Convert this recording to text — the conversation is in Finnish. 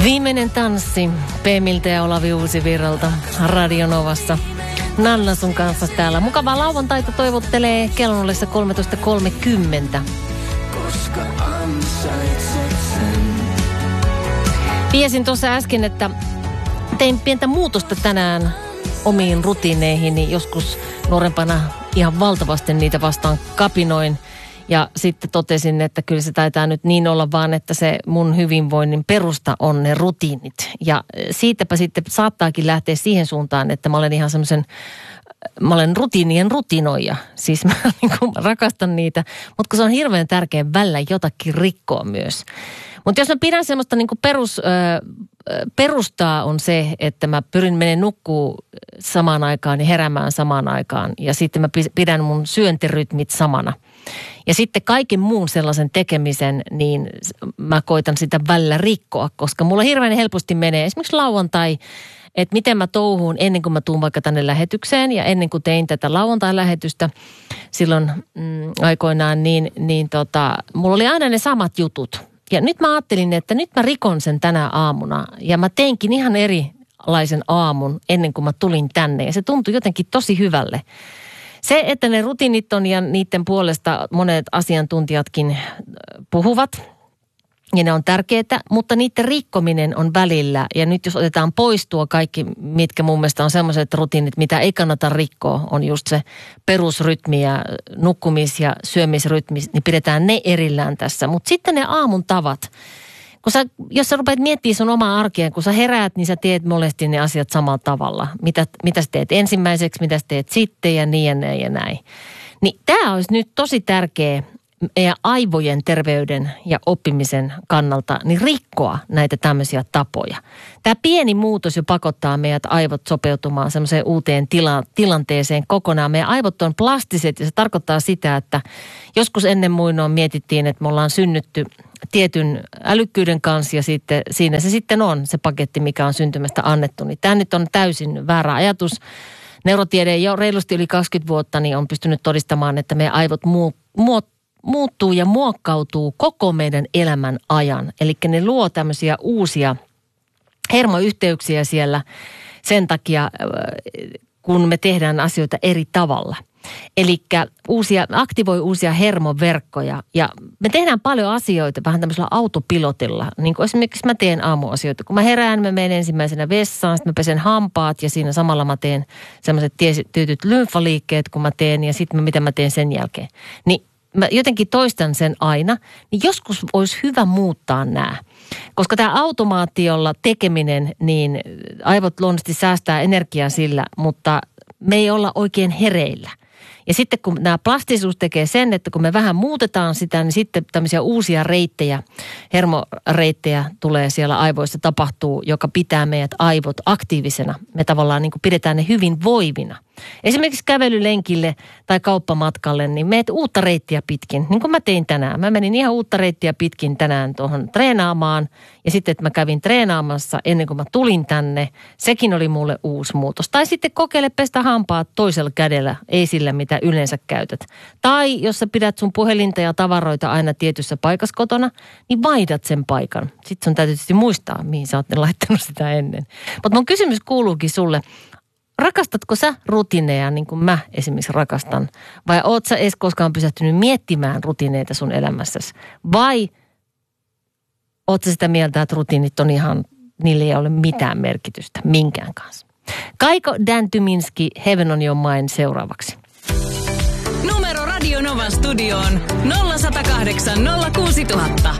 Viimeinen tanssi Pemiltä ja Olavi Uusivirralta Radio Novassa. Nanna sun kanssa täällä. Mukavaa lauantaita toivottelee kellon ollessa 13.30. Tiesin tuossa äsken, että tein pientä muutosta tänään omiin rutiineihini. Joskus nuorempana ihan valtavasti niitä vastaan kapinoin. Ja sitten totesin, että kyllä se taitaa nyt niin olla vaan, että se mun hyvinvoinnin perusta on ne rutiinit. Ja siitäpä sitten saattaakin lähteä siihen suuntaan, että mä olen ihan mä olen rutiinien rutinoija. Siis mä rakastan niitä, mutta kun se on hirveän tärkeä välillä jotakin rikkoa myös. Mutta jos mä pidän semmoista niin kuin perustaa on se, että mä pyrin menemään nukkuu samaan aikaan ja heräämään samaan aikaan. Ja sitten mä pidän mun syöntirytmit samana. Ja sitten kaiken muun sellaisen tekemisen, niin mä koitan sitä välillä rikkoa, koska mulla hirveän helposti menee esimerkiksi lauantai, että miten mä touhuun ennen kuin mä tuun vaikka tänne lähetykseen ja ennen kuin tein tätä lauantai-lähetystä silloin aikoinaan, niin mulla oli aina ne samat jutut. Ja nyt mä ajattelin, että nyt mä rikon sen tänä aamuna ja mä teinkin ihan erilaisen aamun ennen kuin mä tulin tänne ja se tuntui jotenkin tosi hyvälle. Se, että ne rutiinit on ja niiden puolesta monet asiantuntijatkin puhuvat ja ne on tärkeitä, mutta niiden rikkominen on välillä. Ja nyt jos otetaan pois tuo kaikki, mitkä mun mielestä on sellaiset rutiinit, mitä ei kannata rikkoa, on just se perusrytmi ja nukkumis- ja syömisrytmi, niin pidetään ne erillään tässä. Mutta sitten ne aamun tavat. Jos sä rupeat miettimään sun omaa arkea, kun sä heräät, niin sä teet monesti ne asiat samalla tavalla. Mitä sä teet ensimmäiseksi, mitä sä teet sitten ja niin ja näin ja näin. Niin tää olisi nyt tosi tärkeä meidän aivojen terveyden ja oppimisen kannalta, niin rikkoa näitä tämmöisiä tapoja. Tämä pieni muutos jo pakottaa meidät aivot sopeutumaan semmoiseen uuteen tilanteeseen kokonaan. Meidän aivot on plastiset ja se tarkoittaa sitä, että joskus ennen muinoin mietittiin, että me ollaan synnytty tietyn älykkyyden kanssa ja sitten siinä se sitten on se paketti, mikä on syntymästä annettu. Niin tämä nyt on täysin väärä ajatus. Neurotiede jo reilusti yli 20 vuotta niin on pystynyt todistamaan, että meidän aivot muuttuu ja muokkautuu koko meidän elämän ajan. Eli ne luo tämmöisiä uusia hermoyhteyksiä siellä sen takia, kun me tehdään asioita eri tavalla. Eli aktivoi uusia hermoverkkoja ja me tehdään paljon asioita vähän tämmöisellä autopilotilla. Niin kuin esimerkiksi mä teen aamuasioita. Kun mä herään, mä menen ensimmäisenä vessaan, sitten mä pesen hampaat ja siinä samalla mä teen semmoiset tietyt lymfaliikkeet, kun mä teen ja sitten mitä mä teen sen jälkeen. Niin mä jotenkin toistan sen aina, niin joskus olisi hyvä muuttaa nämä. Koska tämä automaatiolla tekeminen, niin aivot luonnollisesti säästää energiaa sillä, mutta me ei olla oikein hereillä. Ja sitten kun nämä plastisuus tekee sen, että kun me vähän muutetaan sitä, niin sitten tämmöisiä uusia reittejä, hermoreittejä tulee siellä aivoissa tapahtuu, joka pitää meidät aivot aktiivisena. Me tavallaan niin kuin pidetään ne hyvin voivina. Esimerkiksi kävelylenkille tai kauppamatkalle, niin meet uutta reittiä pitkin, niin kuin mä tein tänään. Mä menin ihan uutta reittiä pitkin tänään tuohon treenaamaan ja sitten, että mä kävin treenaamassa ennen kuin mä tulin tänne. Sekin oli mulle uusi muutos. Tai sitten kokeile pestä hampaat toisella kädellä, ei sillä mitä yleensä käytät. Tai jos sä pidät sun puhelinta ja tavaroita aina tietyssä paikassa kotona, niin vaihdat sen paikan. Sitten sun täytyy tietysti muistaa, mihin sä oot laittanut sitä ennen. Mutta mun kysymys kuuluukin sulle. Rakastatko sä rutiineja niin kuin mä esimerkiksi rakastan? Vai oot sä edes koskaan pysähtynyt miettimään rutiineita sun elämässäsi? Vai oot sä sitä mieltä, että rutiinit on ihan, niille ei ole mitään merkitystä minkään kanssa? Kaiko Dan Tyminski, Heaven on Your Mind seuraavaksi. Numero Radio Novan studioon 0108 06000.